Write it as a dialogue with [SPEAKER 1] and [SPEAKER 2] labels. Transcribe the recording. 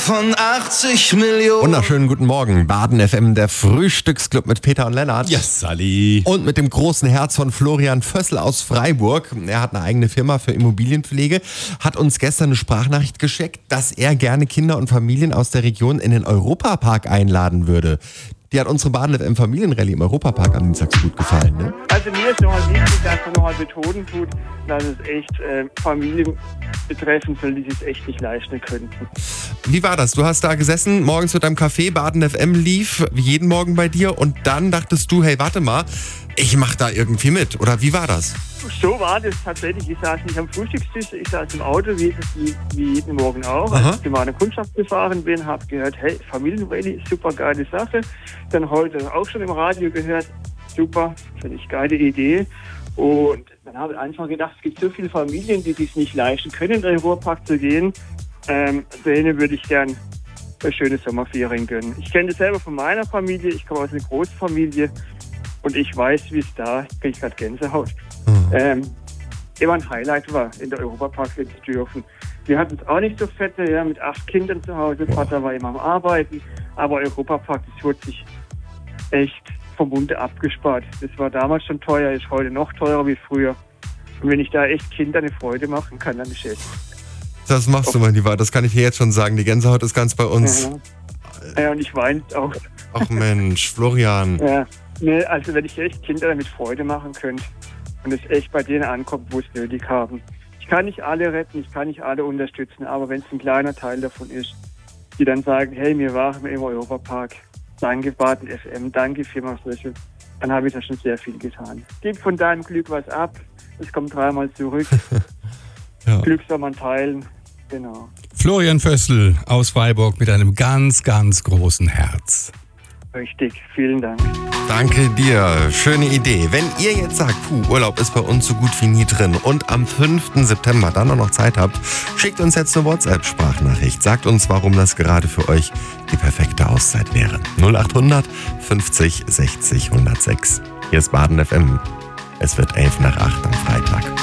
[SPEAKER 1] Von 80 Millionen.
[SPEAKER 2] Wunderschönen guten Morgen. Baden FM, der Frühstücksclub mit Peter und Lennart.
[SPEAKER 3] Ja, Sally.
[SPEAKER 2] Und mit dem großen Herz von Florian Vössl aus Freiburg. Er hat eine eigene Firma für Immobilienpflege, hat uns gestern eine Sprachnachricht geschickt, dass er gerne Kinder und Familien aus der Region in den Europapark einladen würde. Die hat unsere Baden FM Familienrallye im Europapark am Dienstag so gut gefallen, ne?
[SPEAKER 4] Also mir ist nochmal wichtig, dass man nochmal betonen tut, dass es echt Familien betreffen soll, die sich echt nicht leisten könnten.
[SPEAKER 2] Wie war das? Du hast da gesessen, morgens mit deinem Café, Baden FM lief, wie jeden Morgen bei dir, und dann dachtest du, hey, warte mal, ich mach da irgendwie mit. Oder wie war das?
[SPEAKER 4] So war das tatsächlich. Ich saß nicht am Frühstückstisch, ich saß im Auto, wie jeden Morgen auch.
[SPEAKER 2] Aha.
[SPEAKER 4] Als ich zu meiner Kundschaft gefahren bin, habe gehört, hey, Familienrallye, super geile Sache. Dann heute auch schon im Radio gehört, super, finde ich geile Idee. Und dann habe ich einfach gedacht, es gibt so viele Familien, die sich nicht leisten können, in den Ruhrpark zu gehen. Denen würde ich gern eine schöne Sommerferien gönnen. Ich kenne das selber von meiner Familie, ich komme aus einer Großfamilie und ich weiß, wie es da, kriege ich gerade Gänsehaut. Immer ein Highlight war, in der Europapark zu dürfen. Wir hatten es auch nicht so fette, ja, mit 8 Kindern zu Hause. Vater war immer am Arbeiten, aber Europapark, das wurde sich echt vom Munde abgespart. Das war damals schon teuer, ist heute noch teurer wie früher. Und wenn ich da echt Kindern eine Freude machen kann, dann ist es.
[SPEAKER 2] Das machst du, mein Lieber, das kann ich dir jetzt schon sagen. Die Gänsehaut ist ganz bei uns.
[SPEAKER 4] Ja, und ich weine auch.
[SPEAKER 2] Ach Mensch, Florian.
[SPEAKER 4] Ja, nee, also wenn ich echt Kinder damit Freude machen könnte und es echt bei denen ankommt, wo es nötig haben. Ich kann nicht alle retten, ich kann nicht alle unterstützen, aber wenn es ein kleiner Teil davon ist, die dann sagen, hey, wir waren im Europapark, danke Baden FM, danke Firma Vössl, dann habe ich da schon sehr viel getan. Gib von deinem Glück was ab, es kommt 3-mal zurück.
[SPEAKER 2] Ja.
[SPEAKER 4] Glück soll man teilen, genau.
[SPEAKER 3] Florian Vössl aus Freiburg mit einem ganz, ganz großen Herz.
[SPEAKER 4] Richtig, vielen Dank.
[SPEAKER 2] Danke dir, schöne Idee. Wenn ihr jetzt sagt, Urlaub ist bei uns so gut wie nie drin und am 5. September dann auch noch Zeit habt, schickt uns jetzt eine WhatsApp-Sprachnachricht. Sagt uns, warum das gerade für euch die perfekte Auszeit wäre. 0800 50 60 106. Hier ist Baden FM. Es wird 7:55 am Freitag.